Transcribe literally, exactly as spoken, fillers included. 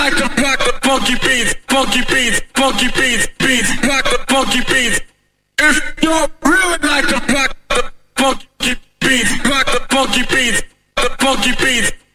like to rock the funky beats, funky beats, funky beats, beats, rock the funky beats. If you really like to rock the funky beats, rock the funky beats, the funky beats.